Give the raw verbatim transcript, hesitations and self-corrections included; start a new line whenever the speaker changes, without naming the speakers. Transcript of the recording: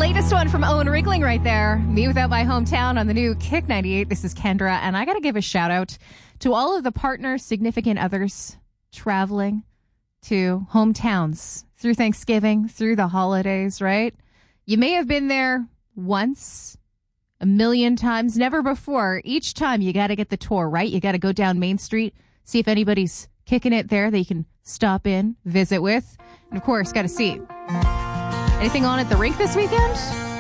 latest one from Owen Riegling right there. Me Without My Hometown on the new Kick ninety-eight. This is Kendra, and I got to give a shout out to all of the partners, significant others traveling to hometowns through Thanksgiving, through the holidays, right? You may have been there once, a million times, never before. Each time you got to get the tour, right? You got to go down Main Street, see if anybody's kicking it there that you can stop in, visit with. And of course, got to see. Anything on at the rink this weekend?